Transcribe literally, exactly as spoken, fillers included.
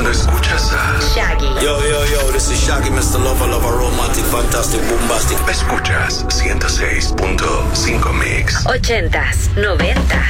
cuando escuchas a Shaggy. Yo, yo, yo, this is Shaggy, mister Lover, Lover, Romantic, Fantastic, Bombastic. Escuchas ciento seis punto cinco Mix. Ochentas, noventas.